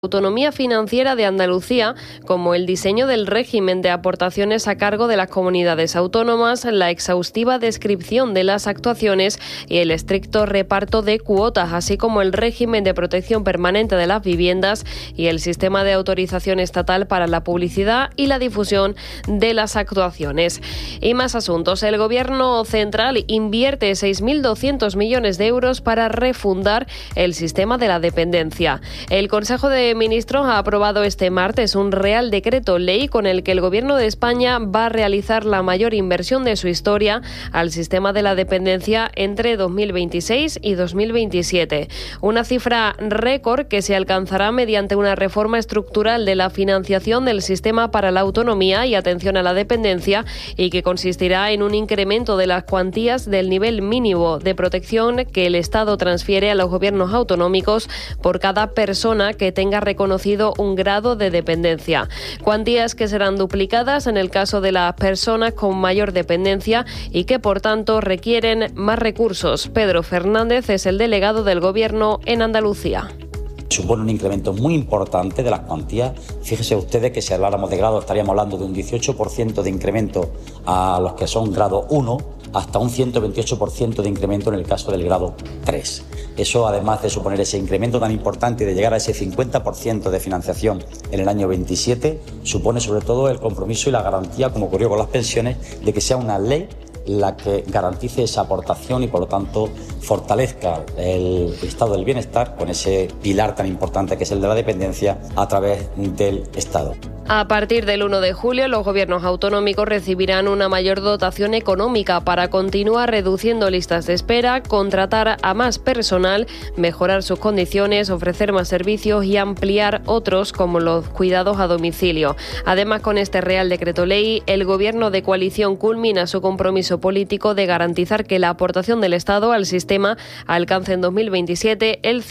autonomía financiera de Andalucía, como el diseño del régimen de aportaciones a cargo de las comunidades autónomas, la exhaustiva descripción de las actuaciones y el estricto reparto de cuotas, así como el régimen de protección permanente de las viviendas y el sistema de autorización estatal para la publicidad y la difusión de las actuaciones. Y más asuntos. El Gobierno central invierte 6.200 millones de euros para refundar el sistema de la dependencia. El Consejo de Ministros ha aprobado este martes un Real Decreto Ley con el que el Gobierno de España va a realizar la mayor inversión de su historia al sistema de la dependencia entre 2026 y 2027. Una cifra récord que se alcanzará mediante una reforma estructural de la financiación del sistema para la autonomía y atención a la dependencia y que consistirá en un incremento de las cuantías del nivel mínimo de protección que el Estado transfiere a los gobiernos autonómicos por cada persona que tenga reconocido un grado de dependencia. Cuantías que serán duplicadas en el caso de las personas con mayor dependencia y que, por tanto, requieren más recursos. Pedro Fernández es el delegado del Gobierno en Andalucía. Supone un incremento muy importante de las cuantías. Fíjense ustedes que si habláramos de grado estaríamos hablando de un 18% de incremento a los que son grado 1, hasta un 128% de incremento en el caso del grado 3. Eso, además de suponer ese incremento tan importante y de llegar a ese 50% de financiación en el año 27, supone sobre todo el compromiso y la garantía, como ocurrió con las pensiones, de que sea una ley la que garantice esa aportación y, por lo tanto, fortalezca el estado del bienestar con ese pilar tan importante que es el de la dependencia a través del Estado. A partir del 1 de julio, los gobiernos autonómicos recibirán una mayor dotación económica para continuar reduciendo listas de espera, contratar a más personal, mejorar sus condiciones, ofrecer más servicios y ampliar otros como los cuidados a domicilio. Además, con este Real Decreto Ley, el Gobierno de coalición culmina su compromiso político de garantizar que la aportación del Estado al sistema alcance en 2027 el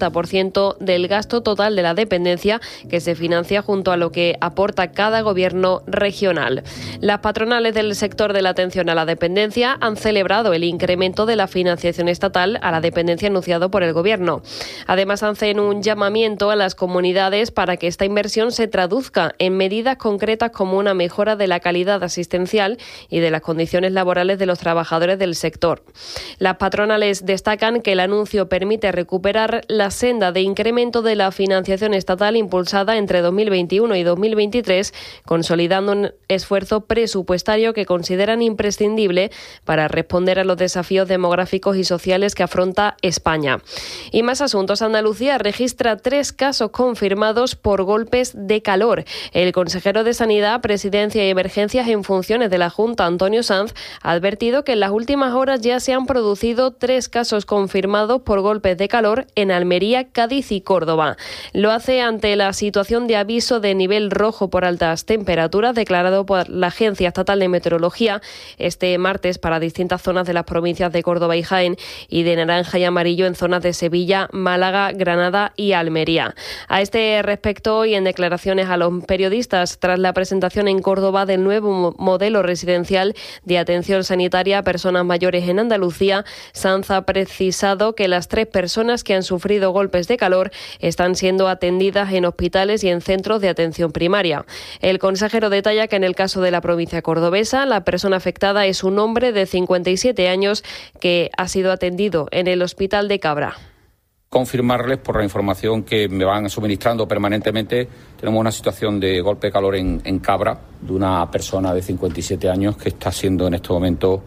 50% del gasto total de la dependencia que se financia junto a lo que aporta cada gobierno regional. Las patronales del sector de la atención a la dependencia han celebrado el incremento de la financiación estatal a la dependencia anunciado por el Gobierno. Además, hacen un llamamiento a las comunidades para que esta inversión se traduzca en medidas concretas como una mejora de la calidad asistencial y de las condiciones laborales de los trabajadores del sector. Las patronales destacan que el anuncio permite recuperar la senda de incremento de la financiación estatal impulsada entre 2021 y 2023, consolidando un esfuerzo presupuestario que consideran imprescindible para responder a los desafíos demográficos y sociales que afronta España. Y más asuntos. Andalucía registra 3 casos confirmados por golpes de calor. El consejero de Sanidad, Presidencia y Emergencias en funciones de la Junta, Antonio Sanz, ha advertido que en las últimas horas ya se han producido 3 casos confirmados por golpes de calor en Almería, Cádiz y Córdoba. Lo hace ante la situación de aviso de nivel rojo por altas temperaturas declarado por la Agencia Estatal de Meteorología este martes para distintas zonas de las provincias de Córdoba y Jaén, y de naranja y amarillo en zonas de Sevilla, Málaga, Granada y Almería. A este respecto, y en declaraciones a los periodistas tras la presentación en Córdoba del nuevo modelo residencial de atención sanitaria a personas mayores en Andalucía, Sanz ha precisado que las 3 personas que han sufrido golpes de calor están siendo atendidas en hospitales y en centros de atención primaria. El consejero detalla que en el caso de la provincia cordobesa, la persona afectada es un hombre de 57 años que ha sido atendido en el hospital de Cabra. Confirmarles por la información que me van suministrando permanentemente, tenemos una situación de golpe de calor en Cabra, de una persona de 57 años que está siendo en este momento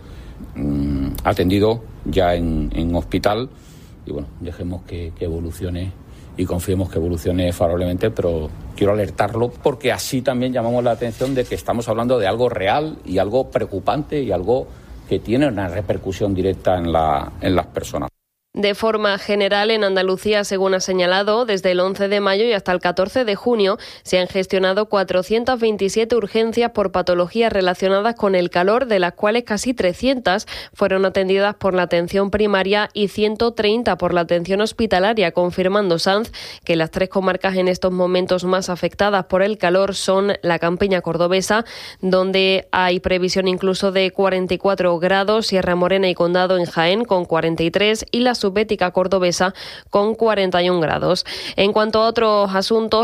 atendido ya en hospital, y bueno, dejemos que evolucione y confiemos que evolucione favorablemente, pero quiero alertarlo porque así también llamamos la atención de que estamos hablando de algo real y algo preocupante y algo que tiene una repercusión directa en las personas. De forma general, en Andalucía, según ha señalado, desde el 11 de mayo y hasta el 14 de junio se han gestionado 427 urgencias por patologías relacionadas con el calor, de las cuales casi 300 fueron atendidas por la atención primaria y 130 por la atención hospitalaria, confirmando Sanz que las 3 comarcas en estos momentos más afectadas por el calor son la campiña cordobesa, donde hay previsión incluso de 44 grados, Sierra Morena y Condado en Jaén con 43 y la subbética cordobesa con 41 grados. En cuanto a otros asuntos,